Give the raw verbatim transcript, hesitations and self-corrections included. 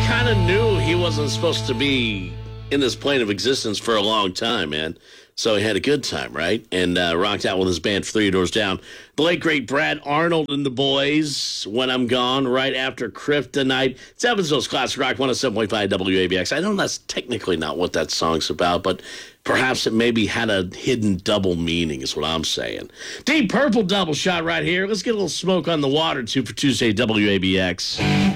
kind of knew he wasn't supposed to be in this plane of existence for a long time, man. So he had a good time, right? And uh, rocked out with his band Three Doors Down. The late, great Brad Arnold and the Boys, When I'm Gone, right after Kryptonite. It's Evansville's Classic Rock, one oh seven point five W A B X. I know that's technically not what that song's about, but perhaps it maybe had a hidden double meaning is what I'm saying. Deep Purple double shot right here. Let's get a little smoke on the water, two for Tuesday, W A B X.